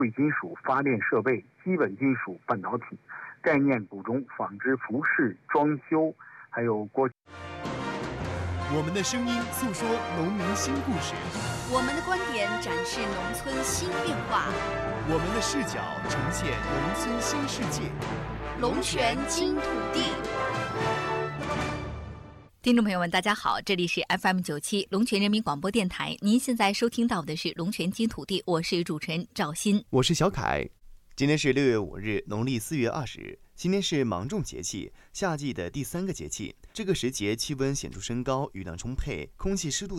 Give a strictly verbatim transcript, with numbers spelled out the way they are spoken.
贵金属、发电设备、基本金属、半导体、概念股中纺织、服饰、装修，还有国。 我们的声音诉说农民新故事， 我们的观点展示农村新变化， 我们的视角呈现农村新世界。 龙泉金土地。听众朋友们，大家好，这里是 F M 九七龙泉人民广播电台，您现在收听到的是龙泉金土地，我是主持人赵鑫， 我是小凯。今天是六月五日，农历四月二十日。今天是芒种节气，夏季的第三个节气。这个时节气温显著升高，雨量充沛，空气湿度